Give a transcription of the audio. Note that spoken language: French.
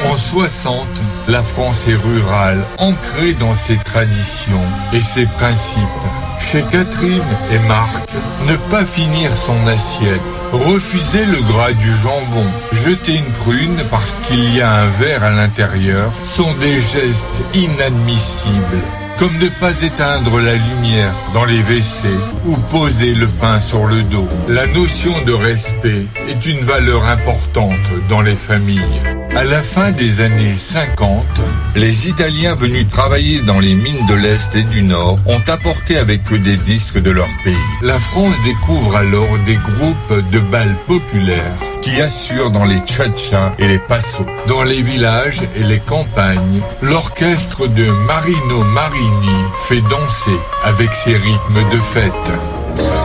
En 60, la France est rurale, ancrée dans ses traditions et ses principes. Chez Catherine et Marc, ne pas finir son assiette, refuser le gras du jambon, jeter une prune parce qu'il y a un verre à l'intérieur sont des gestes inadmissibles. Comme ne pas éteindre la lumière dans les WC ou poser le pain sur le dos. La notion de respect est une valeur importante dans les familles. À la fin des années 50, les Italiens venus travailler dans les mines de l'Est et du Nord ont apporté avec eux des disques de leur pays. La France découvre alors des groupes de bal populaires qui assurent dans les tcha-tcha et les passos. Dans les villages et les campagnes, l'orchestre de Marino Marini fait danser avec ses rythmes de fête.